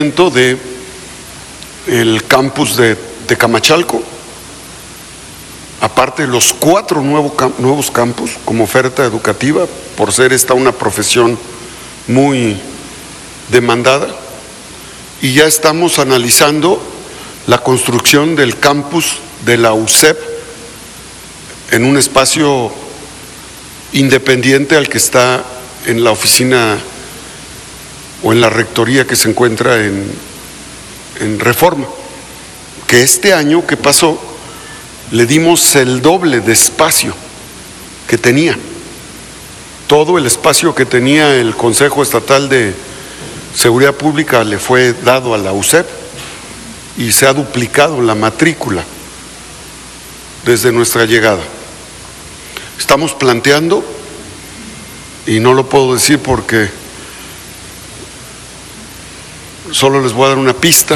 de el campus de Tecamachalco, aparte de los 4 nuevos campus como oferta educativa, por ser esta una profesión muy demandada, y ya estamos analizando la construcción del campus de la UCEP en un espacio independiente al que está en la oficina o en la rectoría que se encuentra en Reforma, que este año que pasó le dimos el doble de espacio que tenía. Todo el espacio que tenía el Consejo Estatal de Seguridad Pública le fue dado a la UCEP y se ha duplicado la matrícula desde nuestra llegada. Estamos planteando, y no lo puedo decir porque solo les voy a dar una pista,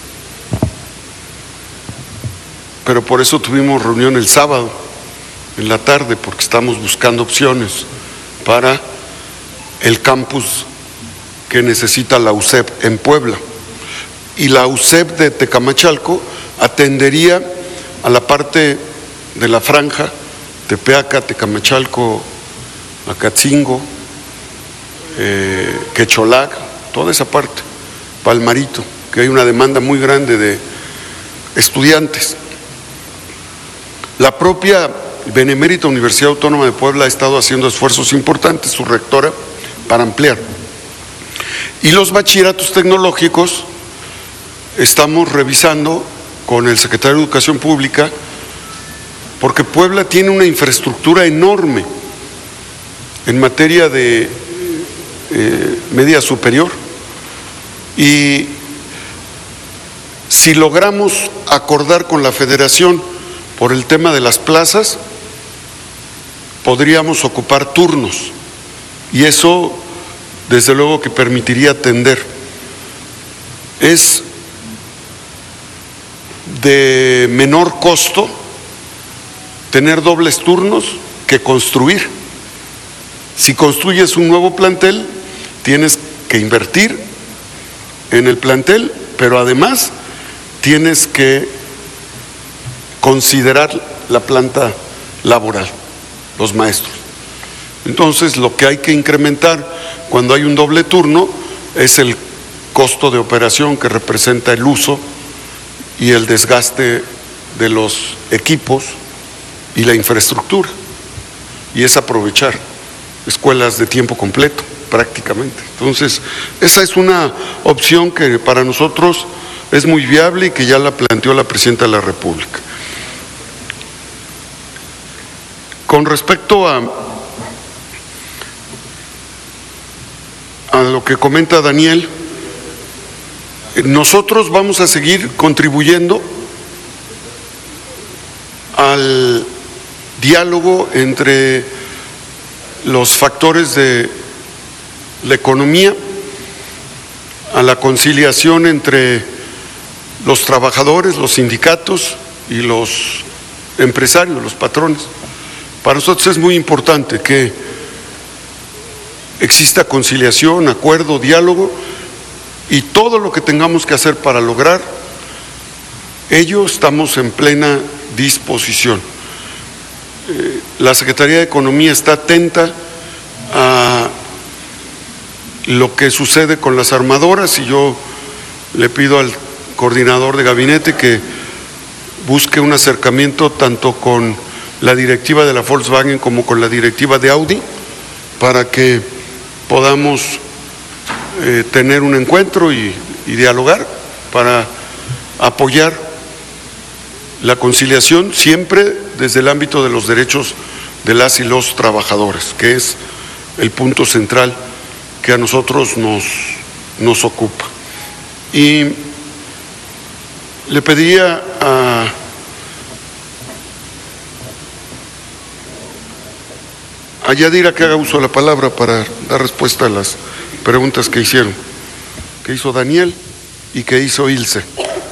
pero por eso tuvimos reunión el sábado en la tarde, porque estamos buscando opciones para el campus que necesita la UCEP en Puebla. Y la UCEP de Tecamachalco atendería a la parte de la franja, Tepeaca, Tecamachalco, Acatzingo, Quecholac, toda esa parte, Palmarito, que hay una demanda muy grande de estudiantes. La propia Benemérita Universidad Autónoma de Puebla ha estado haciendo esfuerzos importantes, su rectora, para ampliar. Y los bachilleratos tecnológicos estamos revisando con el secretario de Educación Pública, porque Puebla tiene una infraestructura enorme en materia de media superior, y si logramos acordar con la Federación por el tema de las plazas, podríamos ocupar turnos, y eso desde luego que permitiría atender. Es de menor costo tener dobles turnos que construir. Si construyes un nuevo plantel, tienes que invertir en el plantel, pero además tienes que considerar la planta laboral, los maestros. Entonces, lo que hay que incrementar cuando hay un doble turno es el costo de operación que representa el uso y el desgaste de los equipos y la infraestructura, y es aprovechar escuelas de tiempo completo prácticamente. Entonces, esa es una opción que para nosotros es muy viable y que ya la planteó la Presidenta de la República. Con respecto a lo que comenta Daniel, nosotros vamos a seguir contribuyendo al diálogo entre los factores de la economía, a la conciliación entre los trabajadores, los sindicatos y los empresarios, los patrones. Para nosotros es muy importante que exista conciliación, acuerdo, diálogo, y todo lo que tengamos que hacer para lograr ello, estamos en plena disposición. La Secretaría de Economía está atenta a lo que sucede con las armadoras, y yo le pido al coordinador de gabinete que busque un acercamiento tanto con la directiva de la Volkswagen como con la directiva de Audi, para que podamos tener un encuentro y dialogar para apoyar la conciliación, siempre desde el ámbito de los derechos de las y los trabajadores, que es el punto central que a nosotros nos ocupa. Y le pediría a Yadira que haga uso de la palabra para dar respuesta a las preguntas que hicieron, que hizo Daniel y que hizo Ilse.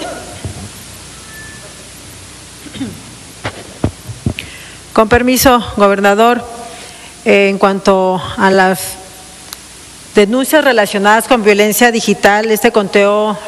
Con permiso, gobernador, en cuanto a las denuncias relacionadas con violencia digital, este conteo